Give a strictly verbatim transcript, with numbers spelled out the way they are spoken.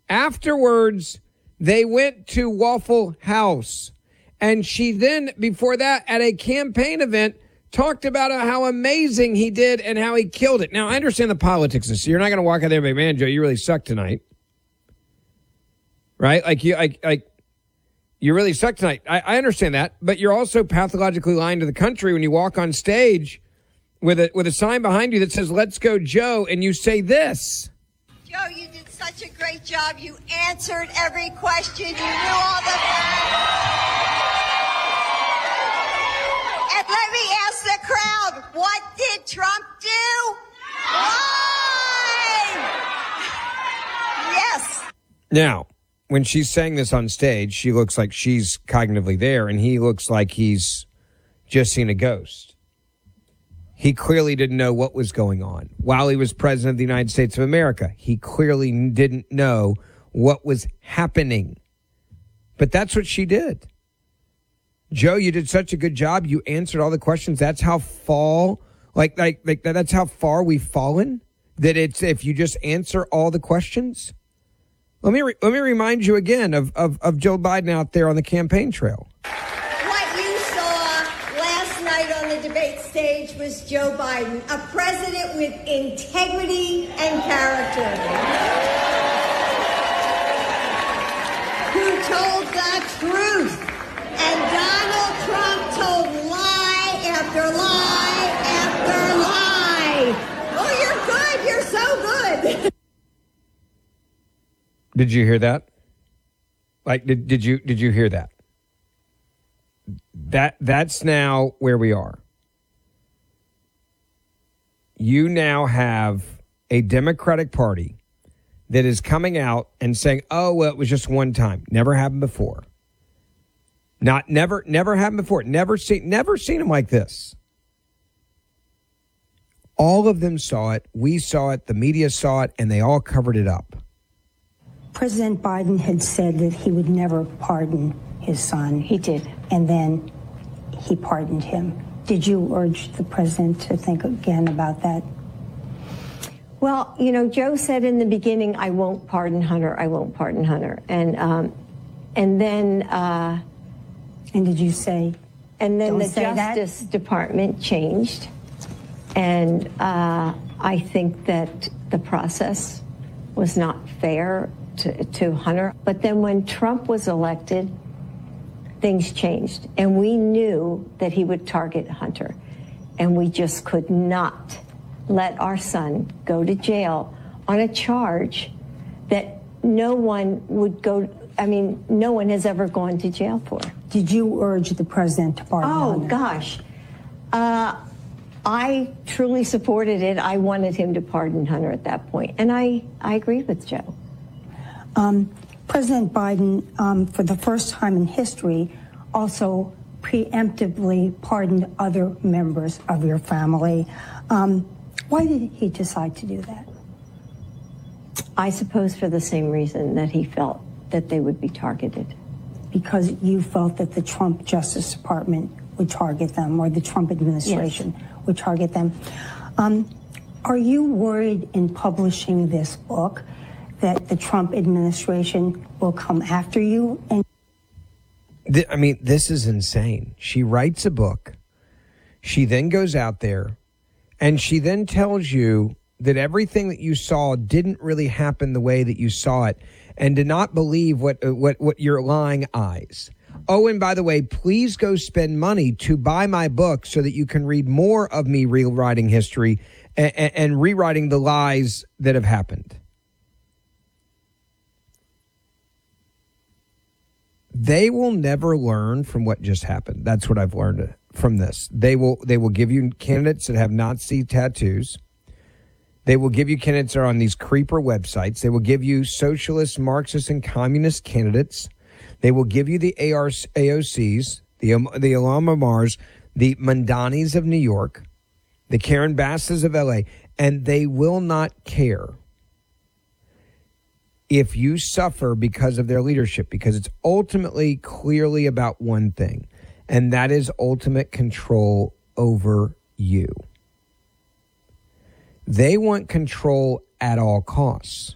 Afterwards, they went to Waffle House. And she then, before that, at a campaign event, talked about how amazing he did and how he killed it. Now, I understand the politics of this. You're not going to walk out there and be, man, Joe, you really suck tonight. Right? Like, you like, like you really suck tonight. I, I understand that. But you're also pathologically lying to the country when you walk on stage with a, with a sign behind you that says, let's go, Joe, and you say this. Joe, you did such a great job. You answered every question. You knew all the... And let me ask the crowd, what did Trump do? Lie! Yes. Now, when she's saying this on stage, she looks like she's cognitively there, and he looks like he's just seen a ghost. He clearly didn't know what was going on. While he was president of the United States of America, he clearly didn't know what was happening. But that's what she did. Joe, you did such a good job. You answered all the questions. That's how fall, like, like, like that's how far we've fallen. That it's if you just answer all the questions. Let me re- let me remind you again of, of of Joe Biden out there on the campaign trail. What you saw last night on the debate stage was Joe Biden, a president with integrity and character, who told the truth. And Donald Trump told lie after lie after lie. Oh, you're good. You're so good. Did you hear that? Like, did, did you did you hear that? That that's now where we are. You now have a Democratic Party that is coming out and saying, "Oh, well, it was just one time. Never happened before." Not never, never happened before. Never seen, never seen him like this. All of them saw it. We saw it. The media saw it, and they all covered it up. President Biden had said that he would never pardon his son. He did. And then he pardoned him. Did you urge the president to think again about that? Well, you know, Joe said in the beginning, I won't pardon Hunter. I won't pardon Hunter. And, um, and then, uh, And did you say? And then Don't the say Justice that? Department changed. And uh, I think that the process was not fair to, to Hunter. But then when Trump was elected, things changed. And we knew that he would target Hunter. And we just could not let our son go to jail on a charge that no one would go, I mean, no one has ever gone to jail for. Did you urge the president to pardon Oh, Hunter? gosh. Uh, I truly supported it. I wanted him to pardon Hunter at that point. And I, I agree with Joe. Um, President Biden, um, for the first time in history, also preemptively pardoned other members of your family. Um, why did he decide to do that? I suppose for the same reason that he felt that they would be targeted. Because you felt that the Trump Justice Department would target them, or the Trump administration yes. would target them. Um, are you worried in publishing this book that the Trump administration will come after you? And I mean, this is insane. She writes a book. She then goes out there and she then tells you that everything that you saw didn't really happen the way that you saw it, and to not believe what what what your lying eyes. Oh, and by the way, please go spend money to buy my book so that you can read more of me rewriting history and, and, and rewriting the lies that have happened. They will never learn from what just happened. That's what I've learned from this. They will they will give you candidates that have Nazi tattoos. They will give you candidates that are on these creeper websites. They will give you socialist, Marxist, and communist candidates. They will give you the A R, A O Cs, the, the Ilhan Omars, the Mandanis of New York, the Karen Basses of L A, and they will not care if you suffer because of their leadership, because it's ultimately clearly about one thing, and that is ultimate control over you. They want control at all costs.